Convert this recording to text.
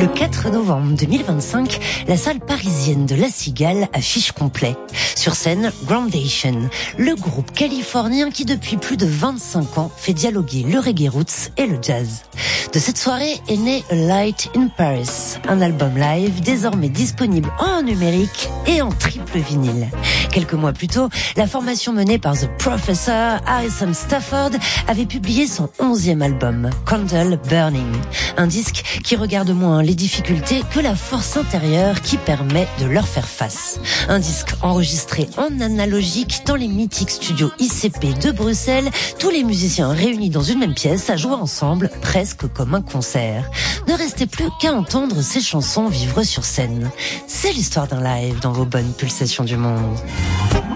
Le 4 novembre 2025, la salle parisienne de La Cigale affiche complet. Sur scène, Groundation, le groupe californien qui depuis plus de 25 ans fait dialoguer le reggae roots et le jazz. De cette soirée est né A Light in Paris, un album live désormais disponible en numérique et en triple vinyle. Quelques mois plus tôt, la formation menée par The Professor Harrison Stafford avait publié son 11e album, Candle Burning, un disque qui regarde moins les difficultés que la force intérieure qui permet de leur faire face. Un disque enregistré en analogique dans les mythiques studios ICP de Bruxelles, tous les musiciens réunis dans une même pièce à jouer ensemble, presque comme un concert. Ne restait plus qu'à entendre ces chansons vivre sur scène. C'est l'histoire d'un live dans vos bonnes pulsations du monde.